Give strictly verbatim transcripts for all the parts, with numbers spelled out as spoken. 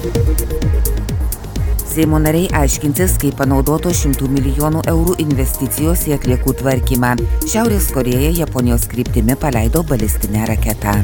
Seimo nariai aiškinsis, kaip panaudoto šimtų milijonų eurų investicijos į atliekų tvarkymą. Šiaurės Korėja Japonijos kryptimi paleido balistinę raketą.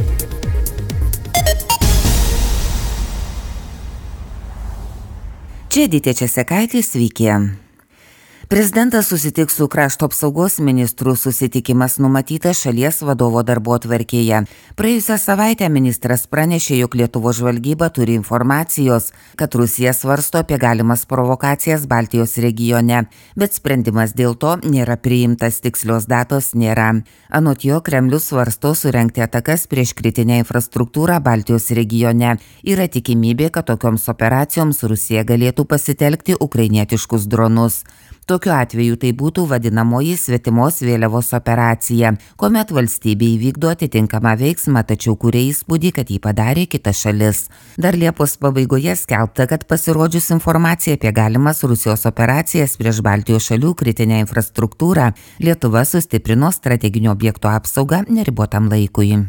Čia Edita Česekaitė, sveiki. Prezidentas susitiks su krašto apsaugos ministru, susitikimas numatytas šalies vadovo darbotvarkėje. Praėjusią savaitę ministras pranešė, jog Lietuvos žvalgyba turi informacijos, kad Rusija svarsto apie galimas provokacijas Baltijos regione, bet sprendimas dėl to nėra priimtas, tikslios datos nėra. Anot jo, Kremlius svarsto surengti atakas prieš kritinę infrastruktūrą Baltijos regione. Yra tikimybė, kad tokioms operacijoms Rusija galėtų pasitelkti ukrainietiškus dronus. Tokiu atveju tai būtų vadinamoji svetimos vėliavos operacija, kuomet valstybė įvykdo atitinkamą veiksmą, tačiau kuria įspūdį, kad jį padarė kita šalis. Dar Liepos pabaigoje skelbta, kad pasirodžius informacija apie galimas Rusijos operacijas prieš Baltijos šalių kritinę infrastruktūrą, Lietuva sustiprino strateginių objektų apsaugą neribotam laikui.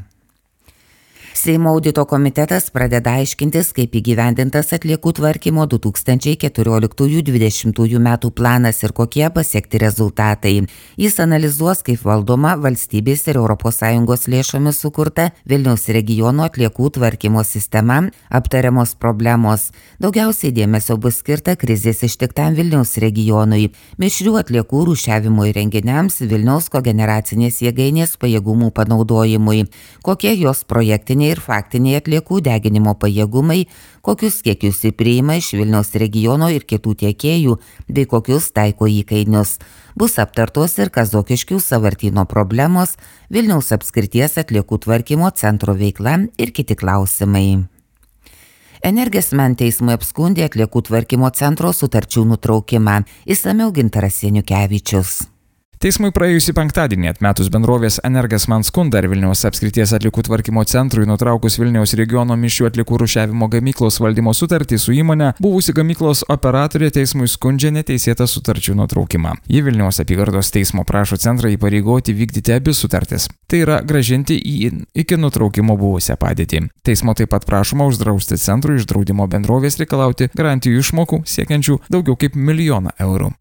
Seimo audito komitetas pradeda aiškintis, kaip įgyvendintas atliekų tvarkymo du tūkstančiai keturioliktųjų dvidešimtųjų metų planas ir kokie pasiekti rezultatai. Jis analizuos, kaip valdoma valstybės ir Europos Sąjungos lėšomis sukurta Vilniaus regiono atliekų tvarkymo sistema, aptariamos problemos. Daugiausiai dėmesio bus skirta krizės ištiktam Vilniaus regionui, mišrių atliekų rūšiavimo įrenginiams, Vilniaus kogeneracinės jėgainės pajėgumų panaudojimui, kokie jos projektiniai ir faktiniai atliekų deginimo pajėgumai, kokius kiekius įpriima iš Vilniaus regiono ir kitų tiekėjų, bei kokius taiko įkainius. Bus aptartos ir Kazokiškių sąvartyno problemos, Vilniaus apskrities atliekų tvarkymo centro veikla ir kiti klausimai. Energesmen teismui apskundė atliekų tvarkymo centro sutarčių nutraukimą. Išsamiau Gintaras Janiukevičius. Teismui praėjusį penktadienį atmetus bendrovės Energesmen skundą ir Vilniaus apskrities atliekų tvarkymo centrui nutraukus Vilniaus regiono mišrių atliekų rūšiavimo gamyklos valdymo sutartį su įmonė, buvusi gamyklos operatorė teismui skundžia neteisėtą sutarčių nutraukimą. Ji Vilniaus apygardos teismo prašo centrą įpareigoti vykdyti abi sutartis. Tai yra grąžinti į iki nutraukimo buvusią padėtį. Teismo taip pat prašoma uždrausti centrui iš draudimo bendrovės reikalauti garantijų išmokų siekiančių daugiau kaip milijoną eurų.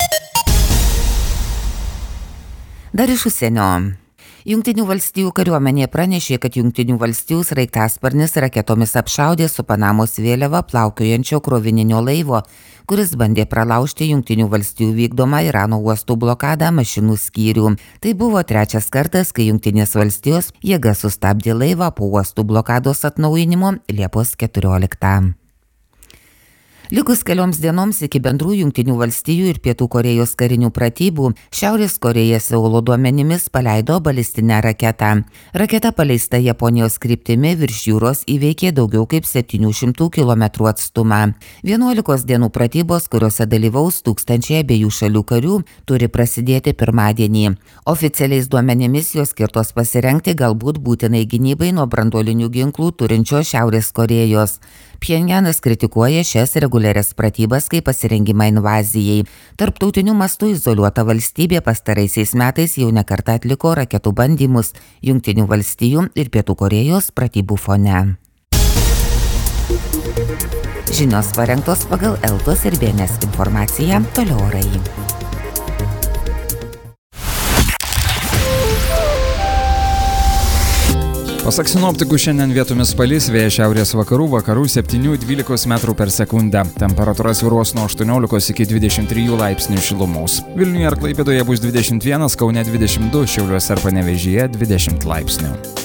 Dar iš užsienio. Jungtinių valstijų kariuomenė pranešė, kad Jungtinių valstijų sraigtasparnis raketomis apšaudė su Panamos vėliava plaukiojančio krovininio laivo, kuris bandė pralaužti Jungtinių valstijų vykdomą Irano uostų blokadą mašinų skyrių. Tai buvo trečias kartas, kai Jungtinės valstijos jėga sustabdė laivą po uostų blokados atnaujinimo Liepos keturioliktą. Likus kelioms dienoms iki bendrų Jungtinių valstijų ir Pietų Korėjos karinių pratybų, Šiaurės Korėja Seulo duomenimis paleido balistinę raketą. Raketa paleista Japonijos kryptimi virš jūros įveikė daugiau kaip septynių šimtų kilometrų atstumą. vienuolikos dienų pratybos, kuriuose dalyvaus tūkstančiai abiejų šalių karių, turi prasidėti pirmadienį. Oficialiais duomenimis jos skirtos pasirengti galbūt būtinai gynybai nuo branduolinių ginklų turinčios Šiaurės Korėjos. Pchenjanas kritikuoja šias reguliarias pratybas kaip pasirengimą invazijai. Tarptautiniu mastu izoliuota valstybė pastaraisiais metais jau nekartą atliko raketų bandymus Jungtinių valstijų ir Pietų Korėjos pratybų fone. Žinios parengtos pagal Eltos ir B N S informaciją, toliau orai. Pasak sinoptikų, šiandien vietomis palis, vėjas šiaurės vakarų, vakarų septynių dvylikos metrų per sekundę. Temperatūra svyruos nuo aštuoniolikos iki dvidešimt trijų laipsnių šilumos. Vilniuje ir Klaipėdoje bus dvidešimt vienas, Kaune dvidešimt du, Šiauliuose ir Panevėžyje dvidešimt laipsnių.